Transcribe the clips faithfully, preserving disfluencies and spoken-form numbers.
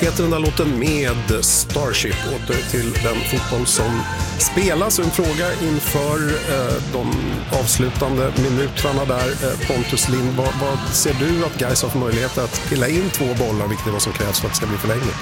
heter den där låten med Starship. Åter till den fotboll som spelas. En fråga inför eh, de avslutande minuterna där. Eh, Pontus Lind, vad, vad ser du att Gais har för möjlighet att pilla in två bollar, vilket är vad som krävs för att det ska bli förlängning?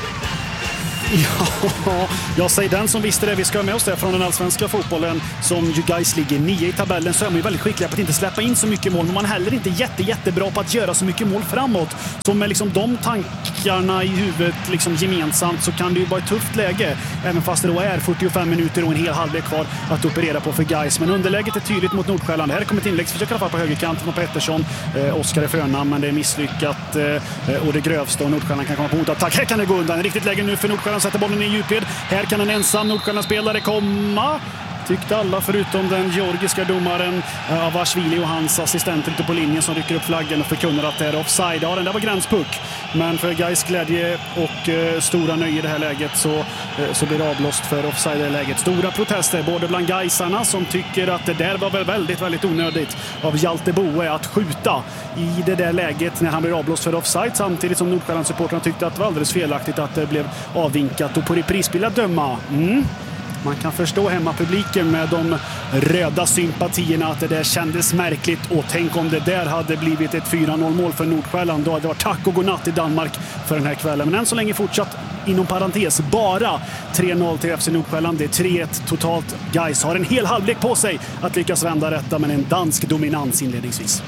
Ja, jag säger den som visste det. Vi ska ha med oss det från den allsvenska fotbollen som ju Gais ligger nio i tabellen, så är man ju väldigt skickliga på att inte släppa in så mycket mål, men man är heller inte jätte, jättebra på att göra så mycket mål framåt. Så med liksom de tankarna i huvudet liksom gemensamt så kan det ju vara ett tufft läge, även fast det då är fyrtiofem minuter och en hel halvlek kvar att operera på för Gais. Men underläget är tydligt mot Nordsjälland. Här kommer ett inläggsförsök i alla fall på högerkanten från Pettersson. Eh, Oskar är förnamn, men det är misslyckat eh, och det grövsta, och Nordsjälland kan komma på motattack. Här kan det gå undan. Riktigt läge nu för Nordsjälland. Sätter bollen i djupled. Här kan en ensam Nordsjälland-spelare komma. Tyckte alla förutom den georgiska domaren Avashvili och hans assistenter ute på linjen som rycker upp flaggen och förkunnar att det är offside. Ja, den där var gränspuck. Men för Gais glädje och eh, stora nöje i det här läget så, eh, så blir det avblåst för offside i det läget. Stora protester både bland Gaisarna som tycker att det där var väl väldigt, väldigt onödigt av Hjalte Boe att skjuta i det där läget när han blir avblåst för offside, samtidigt som Nordsjällandssupportrarna tyckte att det var alldeles felaktigt att det blev avvinkat. Och på reprisbild att döma... Mm. Man kan förstå hemmapubliken med de röda sympatierna att det där kändes märkligt, och tänk om det där hade blivit ett fyra noll mål för Nordsjälland, då hade det varit tack och godnatt i Danmark för den här kvällen. Men än så länge fortsatt inom parentes bara tre noll till F C Nordsjälland. Det är tre ett totalt. Gais har en hel halvlek på sig att lyckas vända detta, men en dansk dominans inledningsvis.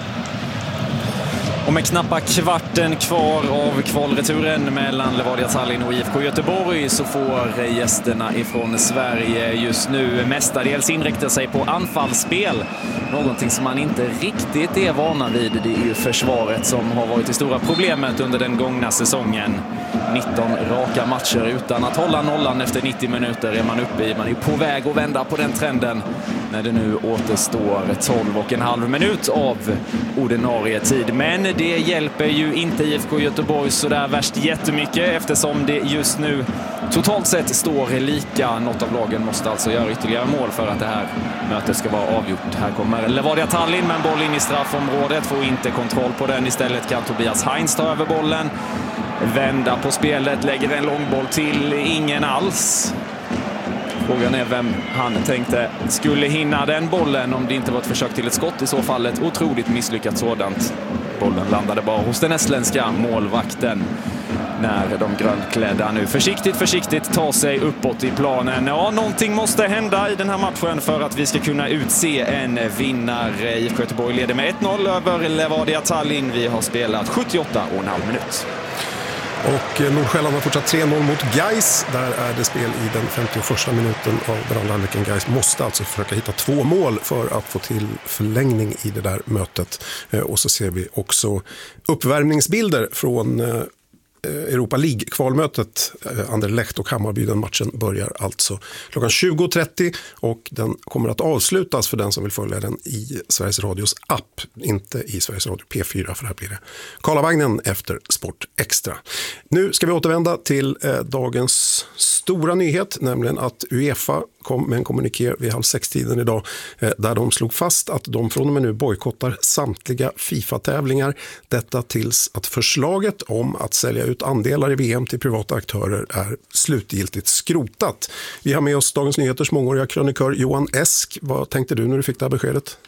Och med knappa kvarten kvar av kvalreturen mellan Levadia Tallinn och I F K Göteborg så får gästerna ifrån Sverige just nu mestadels inrikta sig på anfallsspel. Någonting som man inte riktigt är vana vid. Det är ju försvaret som har varit det stora problemet under den gångna säsongen. nitton raka matcher utan att hålla nollan efter nittio minuter är man uppe i. Man är på väg att vända på den trenden när det nu återstår tolv och en halv minut av ordinarie tid. Men det hjälper ju inte I F K Göteborg så där värst jättemycket, eftersom det just nu totalt sett står lika. Något av lagen måste alltså göra ytterligare mål för att det här mötet ska vara avgjort. Här kommer Levadia Tallinn med en boll in i straffområdet, får inte kontroll på den. Istället kan Tobias Heinz ta över bollen, vända på spelet, lägger en långboll till ingen alls. Frågan är vem han tänkte skulle hinna den bollen, om det inte var ett försök till ett skott, i så fall ett otroligt misslyckat sådant. Bollen landade bara hos den estländska målvakten när de grönklädda nu försiktigt, försiktigt tar sig uppåt i planen. Ja, någonting måste hända i den här matchen för att vi ska kunna utse en vinnare. I F K Göteborg leder med ett noll över Levadia Tallinn. Vi har spelat sjuttioåtta och en halv minut. Och Nordsjälland har fortsatt tre noll mot Gais. Där är det spel i den femtioförsta minuten av den andra halvleken. Gais måste alltså försöka hitta två mål för att få till förlängning i det där mötet. Och så ser vi också uppvärmningsbilder från Europa League-kvalmötet. Anderlecht och Hammarby, den matchen börjar alltså klockan tjugo trettio och den kommer att avslutas för den som vill följa den i Sveriges Radios app, inte i Sveriges Radio P fyra, för här blir det Karlavagnen efter Sport Extra. Nu ska vi återvända till eh, dagens stora nyhet, nämligen att UEFA kom med en kommuniké vid halv sex-tiden idag eh, där de slog fast att de från och med nu bojkottar samtliga FIFA-tävlingar. Detta tills att förslaget om att sälja ut andelar i V M till privata aktörer är slutgiltigt skrotat. Vi har med oss Dagens Nyheters mångåriga krönikör Johan Esk. Vad tänkte du när du fick det här beskedet?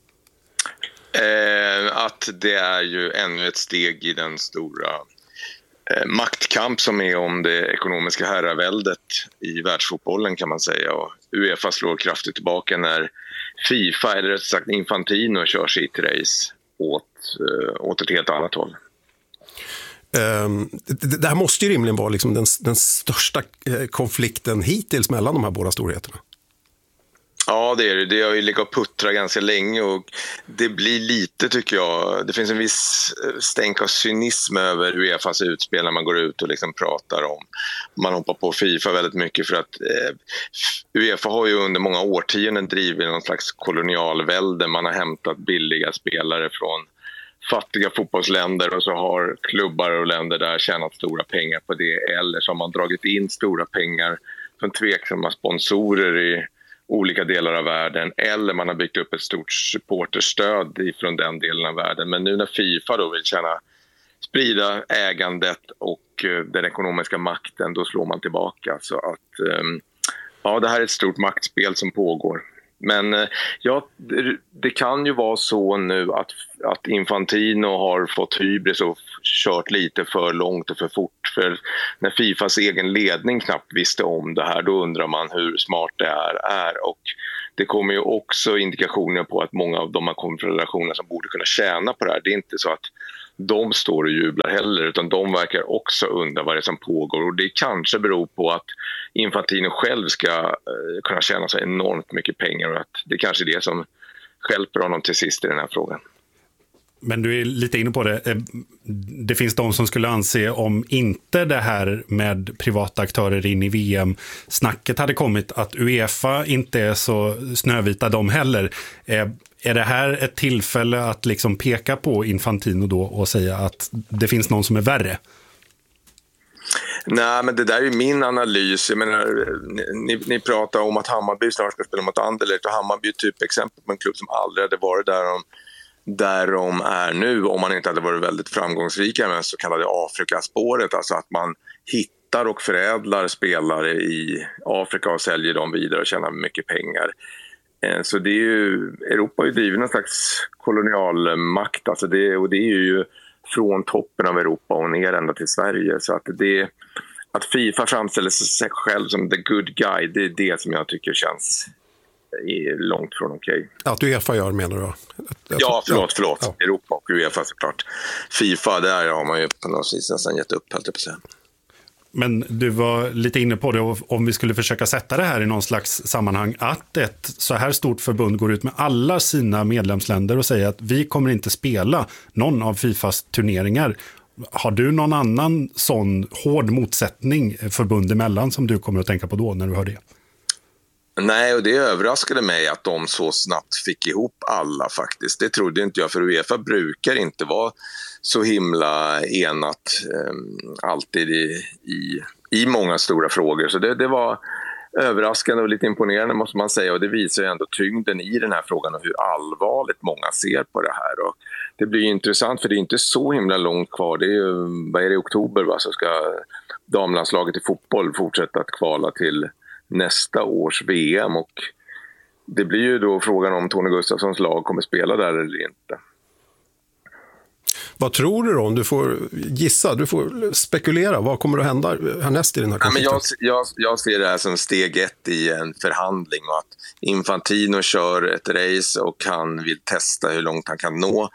Eh, att det är ju ännu ett steg i den stora eh, maktkamp som är om det ekonomiska herraväldet i världsfotbollen, kan man säga. Och UEFA slår kraftigt tillbaka när FIFA, eller rätt sagt Infantino, kör sitt race åt, eh, åt ett helt annat håll. Um, det, det här måste ju rimligen vara liksom den, den största eh, konflikten hittills mellan de här båda storheterna. Ja, det är det. Det har ju legat och puttrat ganska länge och det blir lite, tycker jag, det finns en viss stänk av cynism över UEFAs utspel när man går ut och liksom pratar om, man hoppar på FIFA väldigt mycket för att eh, UEFA har ju under många årtionden drivit någon slags kolonialvälde. Man har hämtat billiga spelare från fattiga fotbollsländer och så har klubbar och länder där tjänat stora pengar på det, eller så har man dragit in stora pengar från tveksamma sponsorer i olika delar av världen, eller man har byggt upp ett stort supporterstöd från den delen av världen. Men nu när FIFA då vill känna sprida ägandet och och den ekonomiska makten, då slår man tillbaka. Så att ja, det här är ett stort maktspel som pågår. Men ja, det, det kan ju vara så nu att, att Infantino har fått hybris och kört lite för långt och för fort. För när Fifas egen ledning knappt visste om det här, då undrar man hur smart det här är. Och det kommer ju också indikationer på att många av de här konfederationerna som borde kunna tjäna på det här, det är inte så att de står och jublar heller, utan de verkar också undra vad det är som pågår. Och det kanske beror på att Infantino själv ska eh, kunna tjäna så enormt mycket pengar, och att det kanske är det som hjälper honom till sist i den här frågan. Men du är lite inne på det. Det finns de som skulle anse, om inte det här med privata aktörer in i V M-snacket hade kommit, att UEFA inte är så snövita de heller. Är det här ett tillfälle att liksom peka på Infantino då och säga att det finns någon som är värre? Nej, men det där är min analys. Jag menar, ni, ni pratar om att Hammarby snart ska spela mot Anderlecht, och Hammarby är typ exempel på en klubb som aldrig hade varit där de, där de är nu, om man inte hade varit väldigt framgångsrika med så kallade Afrikaspåret, alltså att man hittar och förädlar spelare i Afrika och säljer dem vidare och tjänar mycket pengar. Så det är ju, Europa är ju driven en slags kolonialmakt, alltså det, och det är ju från toppen av Europa och ner ända till Sverige. Så att, det, att FIFA framställer sig själv som the good guy, det är det som jag tycker känns långt från okej. Att UEFA gör, menar du? Ja, förlåt, förlåt. Ja. Europa och UEFA såklart. FIFA, där har man ju på något vis nästan gett upp, helt på sig. Men du var lite inne på det, om vi skulle försöka sätta det här i någon slags sammanhang, att ett så här stort förbund går ut med alla sina medlemsländer och säger att vi kommer inte spela någon av Fifas turneringar. Har du någon annan sån hård motsättning förbund emellan som du kommer att tänka på då när du hör det? Nej, och det överraskade mig att de så snabbt fick ihop alla faktiskt. Det trodde inte jag, för UEFA brukar inte vara så himla enat eh, alltid i, i, i många stora frågor. Så det, det var överraskande och lite imponerande, måste man säga. Och det visar ju ändå tyngden i den här frågan och hur allvarligt många ser på det här. Och det blir intressant, för det är inte så himla långt kvar. Det är ju, vad är det, i oktober, va? Så ska damlandslaget i fotboll fortsätta att kvala till nästa års V M, och det blir ju då frågan om Tony Gustafssons lag kommer spela där eller inte. Vad tror du då? Om du får gissa, du får spekulera, vad kommer att hända härnäst i den här konflikten? Ja, men jag, jag, jag ser det här som steg ett i en förhandling, och att Infantino kör ett race och han vill testa hur långt han kan nå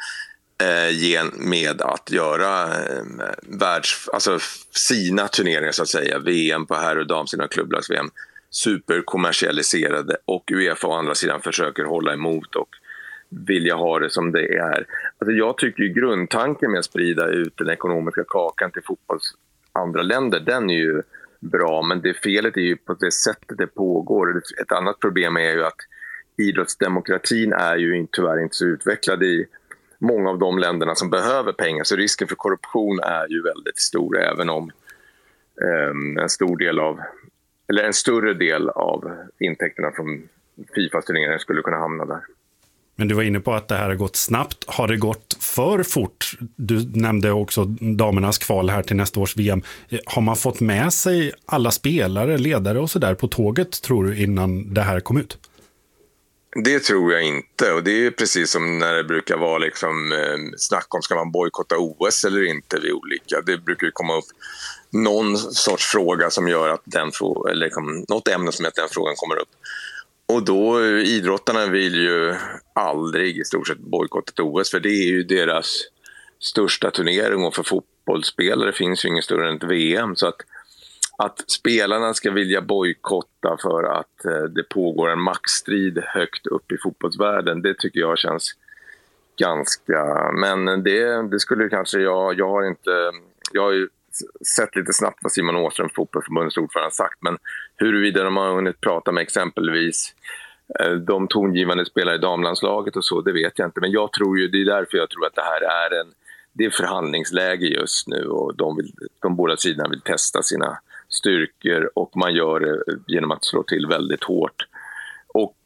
eh, med att göra eh, världs, alltså sina turneringar så att säga, V M på herr- och damsidan, klubblags-V M, superkommersialiserade, och UEFA å andra sidan försöker hålla emot och vilja ha det som det är. Alltså jag tycker ju grundtanken med att sprida ut den ekonomiska kakan till fotbolls andra länder, den är ju bra, men det felet är ju på det sättet det pågår. Ett annat problem är ju att idrottsdemokratin är ju tyvärr inte så utvecklad i många av de länderna som behöver pengar, så risken för korruption är ju väldigt stor, även om um, en stor del av eller en större del av intäkterna från Fifas turneringar skulle kunna hamna där. Men du var inne på att det här har gått snabbt. Har det gått för fort? Du nämnde också damernas kval här till nästa års V M. Har man fått med sig alla spelare, ledare och så där på tåget, tror du, innan det här kom ut? Det tror jag inte, och det är ju precis som när det brukar vara liksom, eh, snack om ska man bojkotta O S eller inte vid olika. Det brukar ju komma upp någon sorts fråga som gör att den frågan, eller liksom, något ämne som att den frågan kommer upp. Och då, idrottarna vill ju aldrig i stort sett bojkotta ett O S, för det är ju deras största turnering, och för fotbollsspelare finns ju ingen större än ett V M. Så att, att spelarna ska vilja bojkotta för att eh, det pågår en maktstrid högt upp i fotbollsvärlden, det tycker jag känns ganska... Men det, det skulle kanske jag... Jag har inte... Jag har ju sett lite snabbt vad Simon Åström, fotbollsförbundets ordförande, sagt, men huruvida de har hunnit prata med exempelvis de tongivande spelare i damlandslaget och så, det vet jag inte. Men jag tror ju, det är därför jag tror att det här är en det är förhandlingsläge just nu, och de, vill, de båda sidorna vill testa sina styrkor, och man gör det genom att slå till väldigt hårt. Och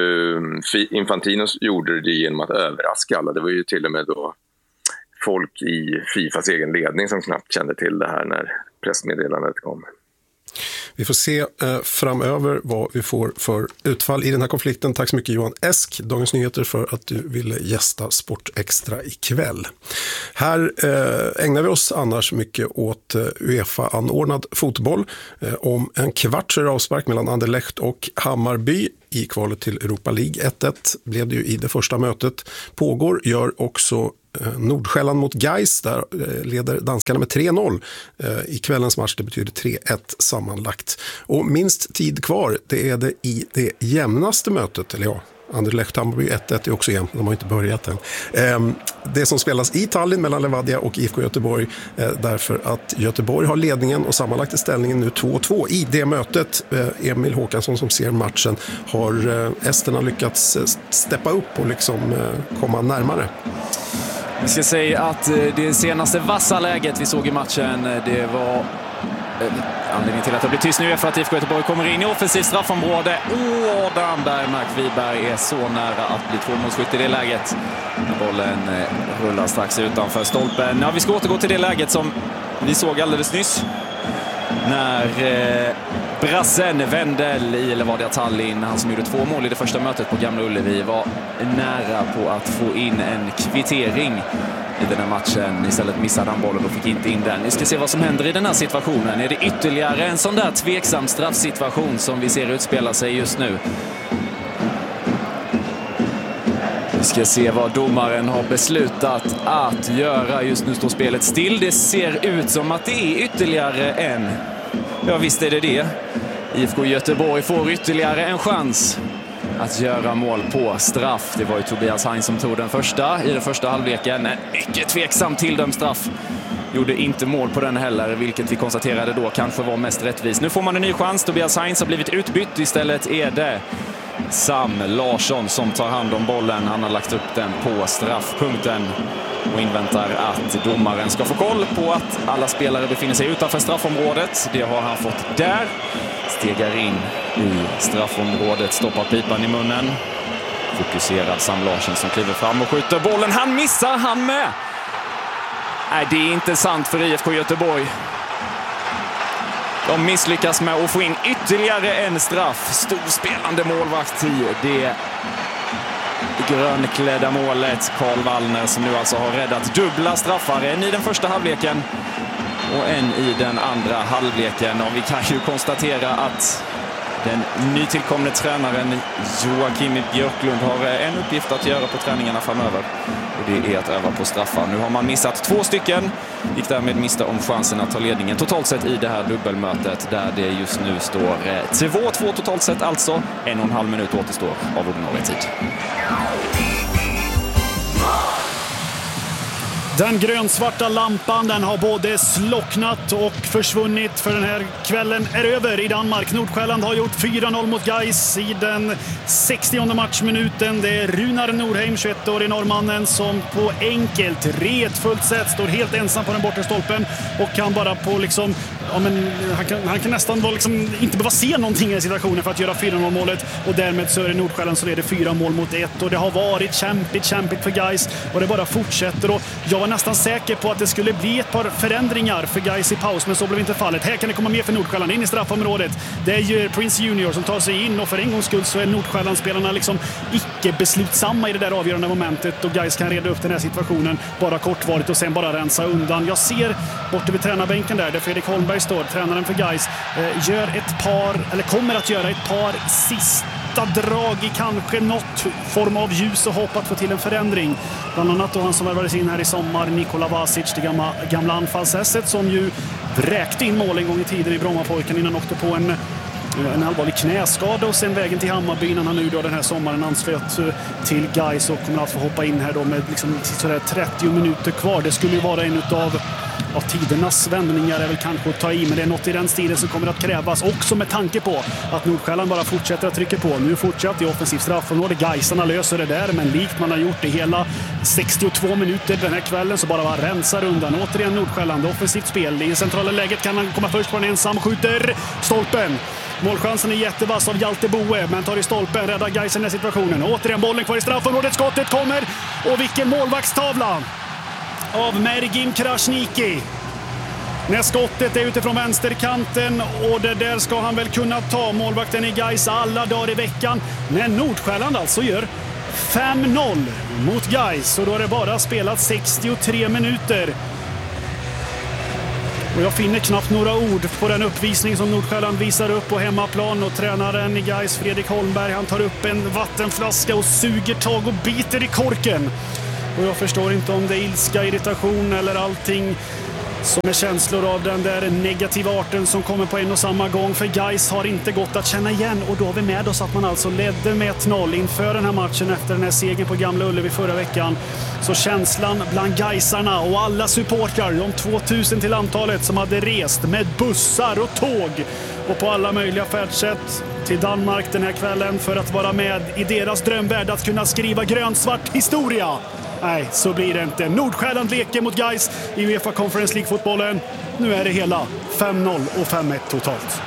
eh, Infantino gjorde det genom att överraska alla. Det var ju till och med då folk i Fifas egen ledning som knappt kände till det här när pressmeddelandet kom. Vi får se eh, framöver vad vi får för utfall i den här konflikten. Tack så mycket Johan Esk, Dagens Nyheter, för att du ville gästa Sport Extra ikväll. Här eh, ägnar vi oss annars mycket åt eh, UEFA-anordnad fotboll. Eh, om en kvart så är det avspark mellan Anderlecht och Hammarby i kvalet till Europa League. ett ett blev det ju i det första mötet. Pågår gör också Nordsjälland mot Gais, där leder danskarna med tre noll i kvällens match. Det betyder tre ett sammanlagt. Och minst tid kvar, det är det i det jämnaste mötet, eller ja, Anderlecht Hammarby ett ett är också jämnt, de har inte börjat än. Det som spelas i Tallinn mellan Levadia och I F K Göteborg, därför att Göteborg har ledningen och sammanlagt är ställningen nu två två. I det mötet, Emil Håkansson som ser matchen, har esterna lyckats steppa upp och liksom komma närmare. Vi ska säga att det senaste vassa läget vi såg i matchen, det var anledningen till att det blir tyst nu är för att I F K Göteborg kommer in i offensivt straffområde. Åh, där Mark Wiberg är så nära att bli tvåmålsskytt i det läget. Bollen rullar strax utanför stolpen. Ja, vi ska återgå till det läget som vi såg alldeles nyss. När eh, brassen Wendel i Levadia Tallinn, han som gjorde två mål i det första mötet på Gamla Ullevi, var nära på att få in en kvittering i den här matchen. Istället missade han bollen och fick inte in den. Vi ska se vad som händer i den här situationen. Är det ytterligare en sån där tveksam straffsituation som vi ser utspela sig just nu? Vi ska se vad domaren har beslutat att göra. Just nu står spelet still. Det ser ut som att det är ytterligare en. Ja, visst är det det. I F K Göteborg får ytterligare en chans att göra mål på straff. Det var ju Tobias Hein som tog den första i den första halvleken. En mycket tveksam tilldömd straff. Gjorde inte mål på den heller, vilket vi konstaterade då kanske var mest rättvis. Nu får man en ny chans. Tobias Hein har blivit utbytt. Istället är det Sam Larsson som tar hand om bollen. Han har lagt upp den på straffpunkten och inväntar att domaren ska få koll på att alla spelare befinner sig utanför straffområdet. Det har han fått där. Stegar in i straffområdet, stoppar pipan i munnen. Fokuserad Sam Larsson som kliver fram och skjuter bollen. Han missar, han med! Nej, det är inte sant för I F K Göteborg. De misslyckas med att få in ytterligare en straff. Storspelande målvakt i det grönklädda målet. Karl Wallner som nu alltså har räddat dubbla straffar. En i den första halvleken och en i den andra halvleken. Och vi kan ju konstatera att den nytillkomne tränaren Joakim Björklund har en uppgift att göra på träningarna framöver. Och det är att öva på straffar. Nu har man missat två stycken. Gick därmed miste om chansen att ta ledningen totalt sett i det här dubbelmötet. Där det just nu står två två totalt sett, alltså en och en halv minut återstår av ordinarie tid. Den grönsvarta lampan, den har både slocknat och försvunnit, för den här kvällen är över i Danmark. Nordsjälland har gjort fyra noll mot Gais i den sextionde matchminuten. Det är Runar Norheim, tjugoett-årig norrmannen, som på enkelt, retfullt sätt står helt ensam på den bortre stolpen och kan bara på liksom, ja, men han kan, han kan nästan vara liksom, inte behöva se någonting i situationen för att göra fyra noll målet, och därmed så är det Nordsjälland så är det fyra mål mot ett, och det har varit kämpigt, kämpigt för Gais och det bara fortsätter. Och jag var nästan säker på att det skulle bli ett par förändringar för Gais i paus, men så blev inte fallet. Här kan det komma mer för Nordsjälland in i straffområdet. Det är ju Prince Junior som tar sig in, och för en gångs skull så är Nordsjälland-spelarna liksom icke beslutsamma i det där avgörande momentet, och Gais kan reda upp den här situationen bara kortvarigt och sen bara rensa undan. Jag ser borta vid tränarbänken där, där Fredrik Holmberg står, tränaren för Gais, eh, gör ett par, eller kommer att göra ett par sista drag i kanske något form av ljus och hopp att få till en förändring. Bland annat då han som värvades in här i sommar, Nikola Vasic, det gamla, gamla anfallsässet som ju vräkte in mål en gång i tiden i Brommapojken innan han åkte på en en allvarlig knäskada och sen vägen till Hammarby innan han nu då den här sommaren anslöt till Gais och kommer att få hoppa in här då med liksom sådär trettio minuter kvar. Det skulle ju vara en utav av tidernas vändningar är väl kanske att ta i, men det är något i den stilen som kommer att krävas också med tanke på att Nordsjälland bara fortsätter att trycka på. Nu fortsätter i offensiv straffområde. Gaisarna löser det där, men likt man har gjort det hela sextiotvå minuter den här kvällen så bara var rensar undan. Återigen Nordsjälland, offensivt spel. I centrala läget kan han komma först på en ensam, skjuter stolpen. Målchansen är jättevass av Hjalte Boe, men tar i stolpen, räddar Gais i den här situationen. Återigen bollen kvar i straffområdet, skottet kommer, och vilken målvaktstavla av Mergin Krasniqi. När skottet är utifrån vänsterkanten och det där ska han väl kunna ta, målvakten i Gais alla dagar i veckan. Men Nordsjälland alltså gör fem noll mot Gais och då är det bara spelat sextiotre minuter. Och jag finner knappt några ord på den uppvisning som Nordsjälland visar upp på hemmaplan, och tränaren i Gais, Fredrik Holmberg, han tar upp en vattenflaska och suger tag och biter i korken. Och jag förstår inte om det är ilska, irritation eller allting som är känslor av den där negativa arten som kommer på en och samma gång. För Gais har inte gått att känna igen, och då har vi med oss att man alltså ledde med ett noll inför den här matchen efter den här segern på Gamla Ullevi förra veckan. Så känslan bland Gaisarna och alla supportrar, de tvåtusen till antalet som hade rest med bussar och tåg och på alla möjliga färdsätt till Danmark den här kvällen för att vara med i deras drömvärld att kunna skriva grönsvart historia. Nej, så blir det inte. Nordsjälland leker mot Gais i UEFA Conference League-fotbollen. Nu är det hela fem noll och fem ett totalt.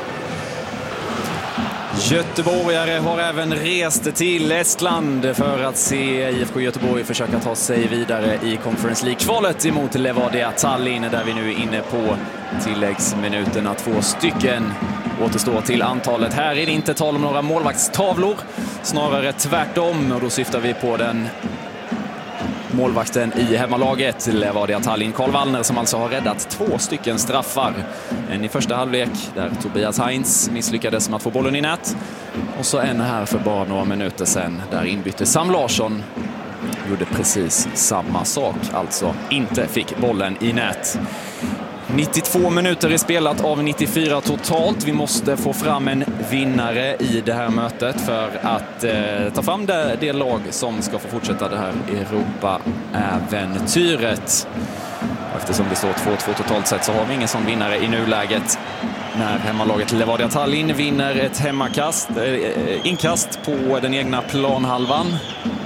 Göteborgare har även rest till Estland för att se I F K Göteborg försöka ta sig vidare i Conference League-kvalet emot Levadia Tallinn, där vi nu är inne på tilläggsminuterna. Två stycken återstår till antalet. Här är det inte tal om några målvaktstavlor, snarare tvärtom, och då syftar vi på den målvakten i hemmalaget, Levadia Tallinn, Karl Wallner, som alltså har räddat två stycken straffar. En i första halvlek där Tobias Heinz misslyckades med att få bollen i nät, och så en här för bara några minuter sedan där inbytte Sam Larsson gjorde precis samma sak, alltså inte fick bollen i nät. nittiotvå minuter är spelat av nittiofyra totalt. Vi måste få fram en vinnare i det här mötet för att eh, ta fram det, det lag som ska få fortsätta det här Europa-äventyret. Eftersom det står två två totalt sett så har vi ingen sån vinnare i nuläget. När hemmalaget Levadia Tallinn vinner ett hemmakast, eh, inkast på den egna planhalvan.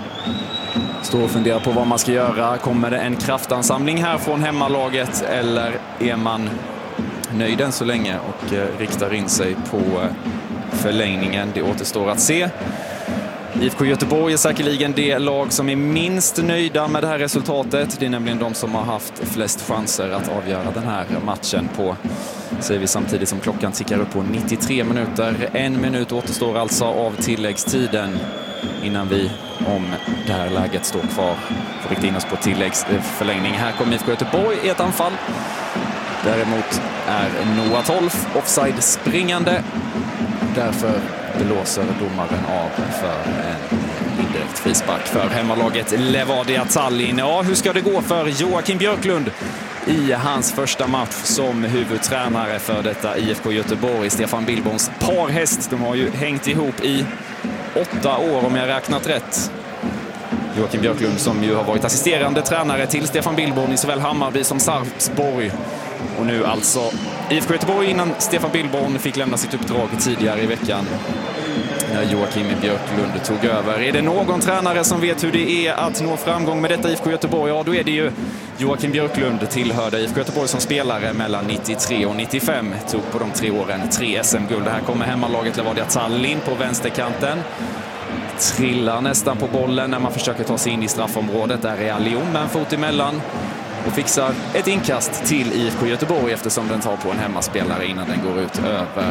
Står och funderar på vad man ska göra. Kommer det en kraftansamling här från hemmalaget, eller är man nöjd än så länge och eh, riktar in sig på eh, förlängningen? Det återstår att se. I F K Göteborg är säkerligen det lag som är minst nöjda med det här resultatet. Det är nämligen de som har haft flest chanser att avgöra den här matchen på, säger vi samtidigt som klockan tickar upp på nittiotre minuter. En minut återstår alltså av tilläggstiden innan vi, om det här läget står kvar, får rikta in oss på tilläggsförlängning. Här kommer I F K Göteborg i ett anfall. Däremot är Noah Tolf offside springande. Därför blåser domaren av för en indirekt frispark för hemmalaget Levadia Tallinn. Ja, hur ska det gå för Joakim Björklund i hans första match som huvudtränare för detta I F K Göteborg? Stefan Billborns parhäst, de har ju hängt ihop i åtta år om jag räknat rätt. Joakim Björklund som ju har varit assisterande tränare till Stefan Billborn i såväl Hammarby som Sarpsborg. Och nu alltså I F K Göteborg innan Stefan Billborn fick lämna sitt uppdrag tidigare i veckan när Joakim Björklund tog över. Är det någon tränare som vet hur det är att nå framgång med detta I F K Göteborg, ja då är det ju Joakim Björklund. Tillhörde I F K Göteborg som spelare mellan nittiotre och nittiofem. Tog på de tre åren tre S M-guld. Här kommer hemmalaget Levadia Tallinn på vänsterkanten. Trillar nästan på bollen när man försöker ta sig in i straffområdet. Där är Alion med en fot emellan och fixar ett inkast till I F K Göteborg eftersom den tar på en hemmaspelare innan den går ut över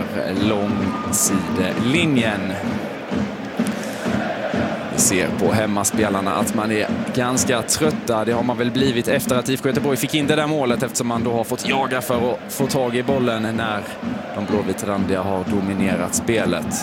långsidelinjen. Vi ser på hemmaspelarna att man är ganska trötta. Det har man väl blivit efter att I F K Göteborg fick in det där målet, eftersom man då har fått jaga för att få tag i bollen när de blåvitrandiga har dominerat spelet.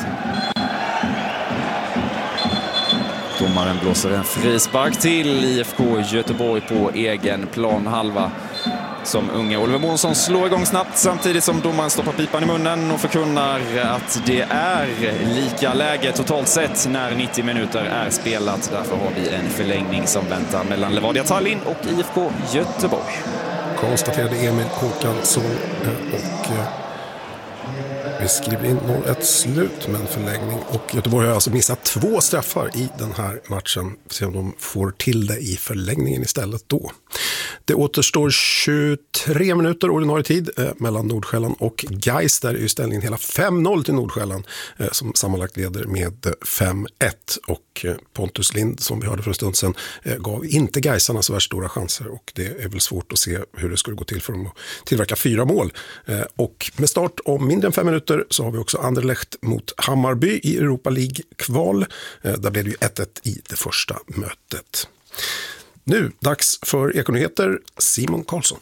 Domaren blåser en frispark till I F K Göteborg på egen planhalva. Som unge Oliver Månsson slår igång snabbt samtidigt som domaren stoppar pipan i munnen och förkunnar att det är lika läge totalt sett när nittio minuter är spelat. Därför har vi en förlängning som väntar mellan Levadia Tallinn och I F K Göteborg. Konstaterade Emil Håkansson, och Vi skriver in noll ett slut med en förlängning och Göteborg har alltså missat två straffar i den här matchen. Se om de får till det i förlängningen istället då. Det återstår tjugotre minuter ordinarie tid eh, mellan Nordsjälland och Gais. Där är ju ställningen hela fem noll till Nordsjälland eh, som sammanlagt leder med fem ett. Och eh, Pontus Lind, som vi hörde för en stund sedan, eh, gav inte Gaisarna så värst stora chanser. Och det är väl svårt att se hur det skulle gå till för dem att tillverka fyra mål. Eh, och med start om mindre än fem minuter så har vi också Anderlecht mot Hammarby i Europa League-kval. Eh, där blev det ju ett ett i det första mötet. Nu, dags för Ekonyheter, Simon Karlsson.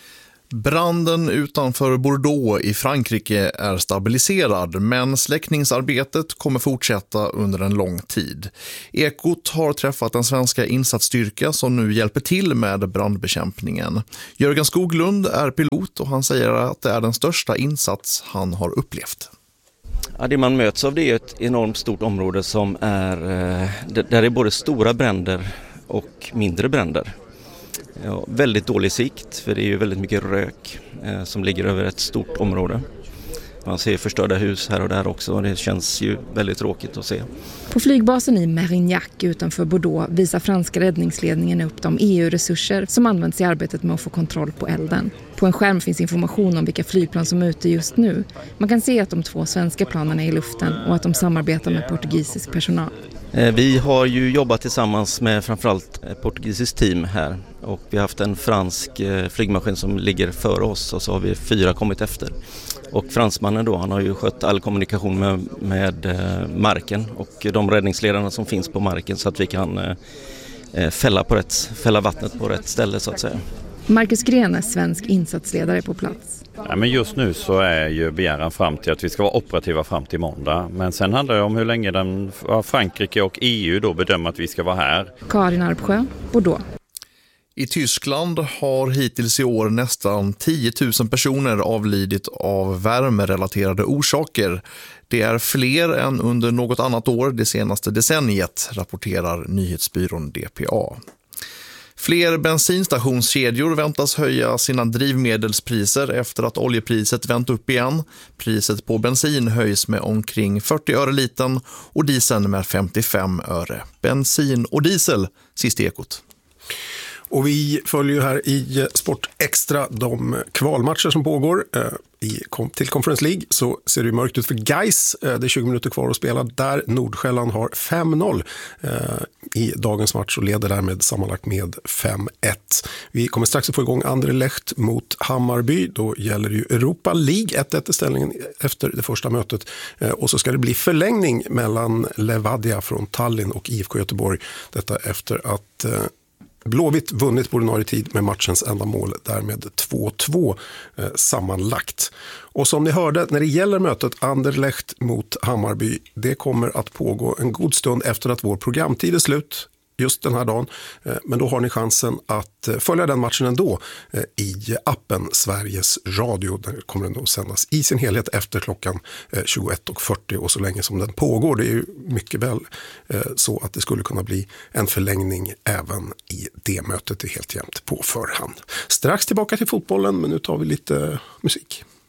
Branden utanför Bordeaux i Frankrike är stabiliserad, men släckningsarbetet kommer fortsätta under en lång tid. Ekot har träffat en svenska insatsstyrka som nu hjälper till med brandbekämpningen. Jörgen Skoglund är pilot och han säger att det är den största insats han har upplevt. Ja, det man möts av det är ett enormt stort område som är, där det är både stora bränder och mindre bränder. Ja, väldigt dålig sikt, för det är ju väldigt mycket rök eh, som ligger över ett stort område. Man ser förstörda hus här och där också och det känns ju väldigt tråkigt att se. På flygbasen i Mérignac utanför Bordeaux visar franska räddningsledningen upp de E U-resurser som används i arbetet med att få kontroll på elden. På en skärm finns information om vilka flygplan som är ute just nu. Man kan se att de två svenska planen är i luften och att de samarbetar med portugisisk personal. Vi har ju jobbat tillsammans med framförallt ett portugisiskt team här och vi har haft en fransk flygmaskin som ligger före oss och så har vi fyra kommit efter. Och fransmannen då, han har ju skött all kommunikation med, med marken och de räddningsledarna som finns på marken så att vi kan fälla, på rätt, fälla vattnet på rätt ställe så att säga. Marcus Gren är svensk insatsledare på plats. Ja, men just nu så är ju begäran fram till att vi ska vara operativa fram till måndag. Men sen handlar det om hur länge den, Frankrike och E U då bedömer att vi ska vara här. Karin Arpsjö, Bordeaux. I Tyskland har hittills i år nästan tio tusen personer avlidit av värmerelaterade orsaker. Det är fler än under något annat år det senaste decenniet, rapporterar nyhetsbyrån D P A. Fler bensinstationskedjor väntas höja sina drivmedelspriser efter att oljepriset vänt upp igen. Priset på bensin höjs med omkring fyrtio öre liten och dieseln med femtiofem öre. Bensin och diesel, sist i Ekot. Och vi följer här i Sport Extra de kvalmatcher som pågår. I, till Conference League så ser det mörkt ut för Gais. Det är tjugo minuter kvar att spela där Nordsjälland har fem noll i dagens match och leder därmed sammanlagt med fem ett. Vi kommer strax att få igång Anderlecht mot Hammarby. Då gäller det ju Europa League ett ett i ställningen efter det första mötet. Och så ska det bli förlängning mellan Levadia från Tallinn och I F K Göteborg. Detta efter att Blåvitt vunnit på ordinarie tid med matchens enda mål, därmed två två eh, sammanlagt. Och som ni hörde, när det gäller mötet Anderlecht mot Hammarby, det kommer att pågå en god stund efter att vår programtid är slut just den här dagen. Eh, men då har ni chansen att eh, följa den matchen ändå eh, i appen Sveriges Radio. Där kommer den att sändas i sin helhet efter klockan eh, tjugoett och fyrtio och så länge som den pågår. Det är ju mycket väl eh, så att det skulle kunna bli en förlängning även i det mötet, är helt jämnt på förhand. Strax tillbaka till fotbollen, men nu tar vi lite musik.